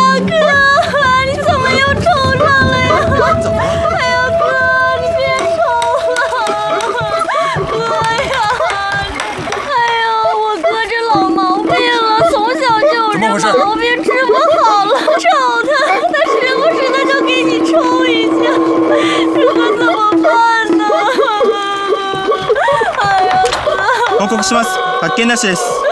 哥，你怎么又抽上了呀？哎呀，哥，你别抽了，哥呀！哎呀，我哥这老毛病了，从小就有这毛病，治不好了。瞅他时不时的就给你抽一下，这可怎么办呢？哎呀，哥！ 報告します。発見なしです。